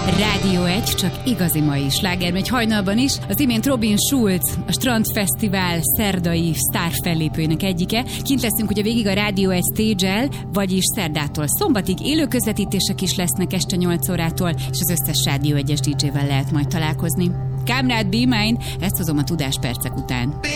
Rádió 1, csak igazi mai slágermegy hajnalban is. Az imént Robin Schulz, a Strandfesztivál szerdai sztárfellépőinek egyike. Kint leszünk ugye végig a Rádió 1 stage-el, vagyis szerdától szombatig élő közvetítések is lesznek este 8 órától, és az összes Rádió 1-es DJ-vel lehet majd találkozni. Kámrád, Be Mine, ezt hozom a tudáspercek után.